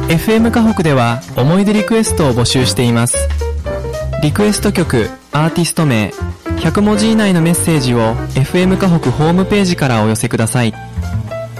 FM 河北では思い出リクエストを募集しています。リクエスト曲、アーティスト名、100文字以内のメッセージを FM 河北ホームページからお寄せください。